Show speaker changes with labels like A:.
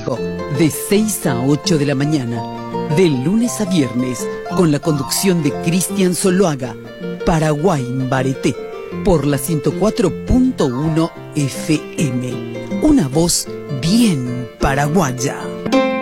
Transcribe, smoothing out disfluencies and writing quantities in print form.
A: Pacífico, de 6 a 8 de la mañana, de lunes a viernes, con la conducción de Cristian Zuluaga, Paraguay Mbareté, por la 104.1 FM. Una voz bien paraguaya.